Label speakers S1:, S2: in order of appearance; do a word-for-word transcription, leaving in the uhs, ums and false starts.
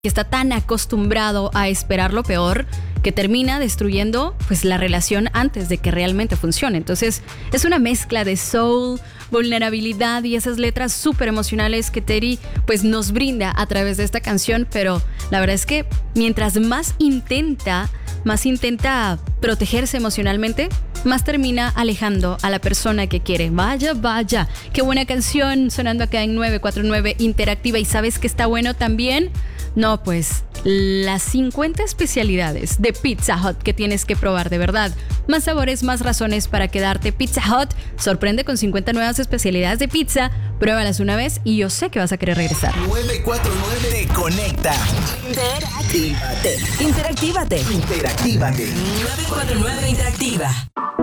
S1: que está tan acostumbrado a esperar lo peor que termina destruyendo pues la relación antes de que realmente funcione. Entonces es una mezcla de soul, vulnerabilidad y esas letras súper emocionales que Teddy pues nos brinda a través de esta canción, pero la verdad es que mientras más intenta, más intenta protegerse emocionalmente, más termina alejando a la persona que quiere. Vaya, vaya, qué buena canción sonando acá en nueve cuatro nueve Interactiva. ¿Y sabes qué está bueno también? No, pues las cincuenta especialidades de Pizza Hut que tienes que probar, de verdad. Más sabores, más razones para quedarte. Pizza Hut sorprende con cincuenta nuevas especialidades de pizza. Pruébalas una vez y yo sé que vas a querer regresar.
S2: nueve cuatro nueve te conecta. Interactívate.
S3: Interactívate.
S2: Interactívate.
S3: nueve cuatro nueve Interactiva.